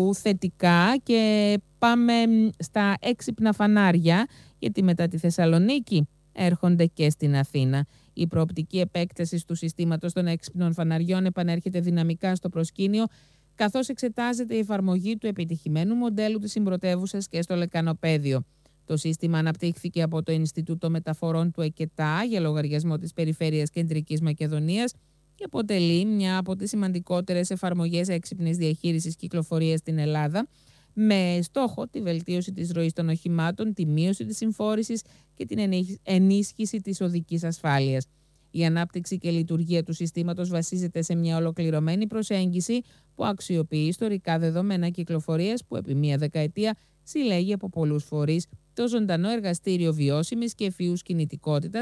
Κύπρου θετικά και πάμε στα έξυπνα φανάρια, γιατί μετά τη Θεσσαλονίκη έρχονται και στην Αθήνα. Η προοπτική επέκταση του συστήματος των έξυπνων φαναριών επανέρχεται δυναμικά στο προσκήνιο, καθώς εξετάζεται η εφαρμογή του επιτυχημένου μοντέλου της συμπρωτεύουσας και στο Λεκανοπαίδιο. Το σύστημα αναπτύχθηκε από το Ινστιτούτο Μεταφορών του ΕΚΕΤΑ για λογαριασμό της Περιφέρειας Κεντρικής Μακεδονίας και αποτελεί μια από τις σημαντικότερες εφαρμογές έξυπνης διαχείρισης κυκλοφορίας στην Ελλάδα, με στόχο τη βελτίωση της ροής των οχημάτων, τη μείωση της συμφόρησης και την ενίσχυση της οδικής ασφάλειας. Η ανάπτυξη και λειτουργία του συστήματος βασίζεται σε μια ολοκληρωμένη προσέγγιση που αξιοποιεί ιστορικά δεδομένα κυκλοφορίας που επί μία δεκαετία συλλέγει από πολλούς φορείς το ζωντανό εργαστήριο βιώσιμης και ευφυούς κινητικότητας